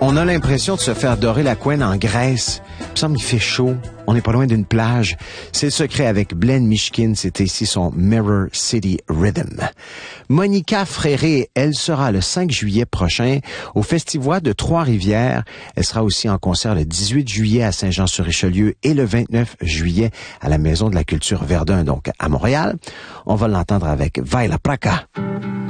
On a l'impression de se faire dorer la couenne en Grèce. Il me semble qu'il fait chaud. On n'est pas loin d'une plage. C'est le secret avec Glenn Mishkin. C'était ici son Mirror City Rhythm. Monica Fréré, elle sera le 5 juillet prochain au Festivois de Trois-Rivières. Elle sera aussi en concert le 18 juillet à Saint-Jean-sur-Richelieu et le 29 juillet à la Maison de la Culture Verdun, donc à Montréal. On va l'entendre avec Vai la Praca.